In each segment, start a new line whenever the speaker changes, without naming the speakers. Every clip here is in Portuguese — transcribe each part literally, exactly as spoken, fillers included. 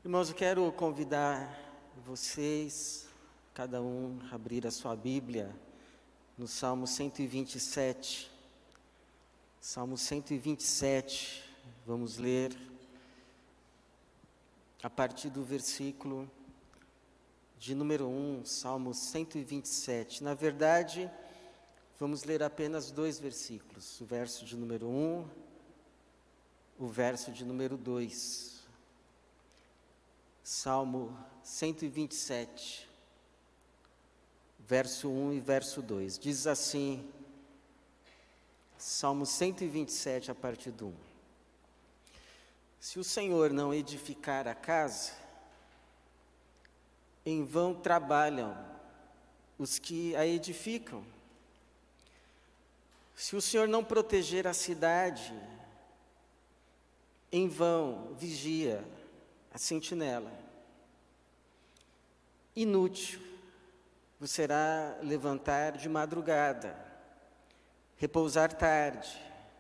Irmãos, eu quero convidar vocês, cada um, a abrir a sua Bíblia no Salmo cento e vinte e sete. Salmo cento e vinte e sete, vamos ler a partir do versículo de número um, Salmo cento e vinte e sete. Na verdade, vamos ler apenas dois versículos, o verso de número um, o verso de número dois. Salmo cento e vinte e sete, verso um e verso dois. Diz assim, Salmo cento e vinte e sete, a partir do um. Se o Senhor não edificar a casa, em vão trabalham os que a edificam. Se o Senhor não proteger a cidade, em vão vigia a sentinela. Inútil vos será levantar de madrugada, repousar tarde,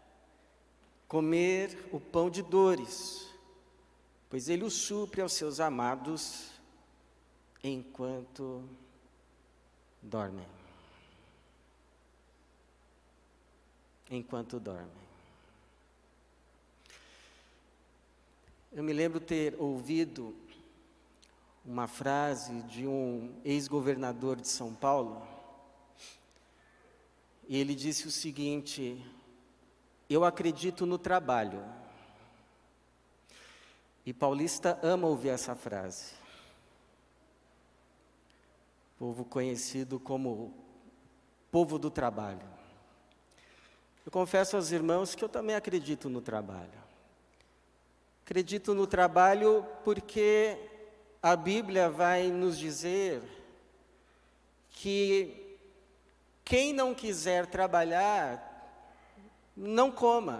comer o pão de dores, pois ele o supre aos seus amados enquanto dormem. Enquanto dormem. Eu me lembro ter ouvido uma frase de um ex-governador de São Paulo, e ele disse o seguinte: eu acredito no trabalho. E paulista ama ouvir essa frase. Povo conhecido como povo do trabalho. Eu confesso aos irmãos que eu também acredito no trabalho. Acredito no trabalho porque a Bíblia vai nos dizer que quem não quiser trabalhar, não coma.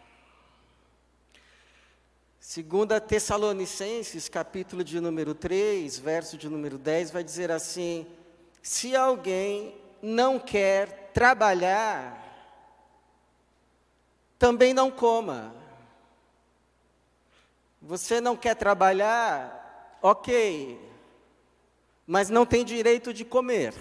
Segunda Tessalonicenses, capítulo de número três, verso de número dez, vai dizer assim: se alguém não quer trabalhar, também não coma. Você não quer trabalhar? Ok, mas não tem direito de comer.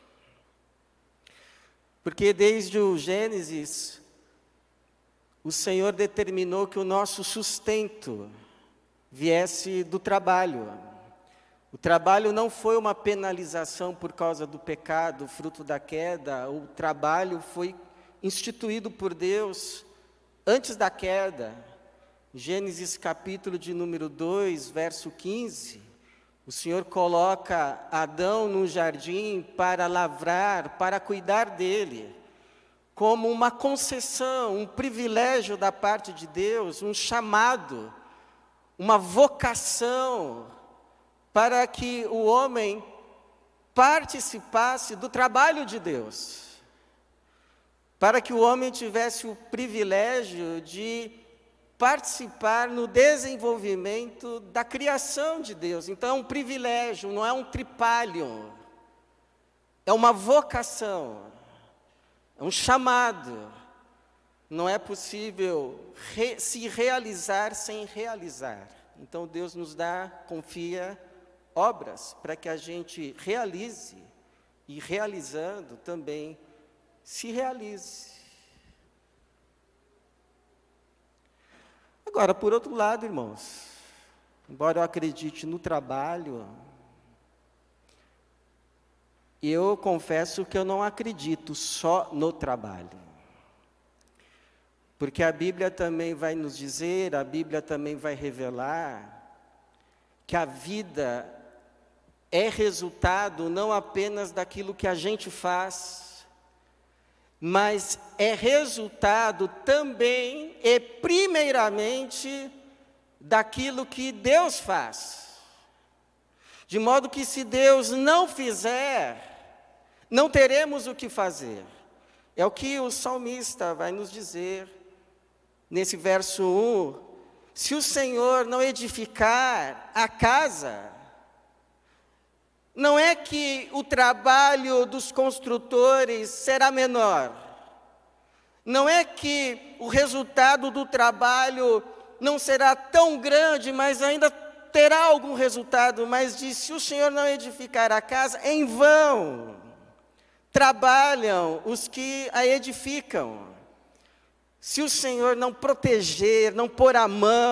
Porque desde o Gênesis, o Senhor determinou que o nosso sustento viesse do trabalho. O trabalho não foi uma penalização por causa do pecado, fruto da queda. O trabalho foi instituído por Deus antes da queda. Gênesis capítulo de número dois, verso quinze, o Senhor coloca Adão no jardim para lavrar, para cuidar dele, como uma concessão, um privilégio da parte de Deus, um chamado, uma vocação, para que o homem participasse do trabalho de Deus, para que o homem tivesse o privilégio de participar no desenvolvimento da criação de Deus. Então é um privilégio, não é um tripalho, é uma vocação, é um chamado. Não é possível re- se realizar sem realizar. Então Deus nos dá, confia obras para que a gente realize e realizando também se realize. Agora, por outro lado, irmãos, embora eu acredite no trabalho, eu confesso que eu não acredito só no trabalho. Porque a Bíblia também vai nos dizer, a Bíblia também vai revelar, que a vida é resultado não apenas daquilo que a gente faz, mas é resultado também e primeiramente daquilo que Deus faz. De modo que se Deus não fizer, não teremos o que fazer. É o que o salmista vai nos dizer nesse verso um. Se o Senhor não edificar a casa, não é que o trabalho dos construtores será menor. Não é que o resultado do trabalho não será tão grande, mas ainda terá algum resultado, mas diz: se o Senhor não edificar a casa, em vão trabalham os que a edificam. Se o Senhor não proteger, não pôr a mão,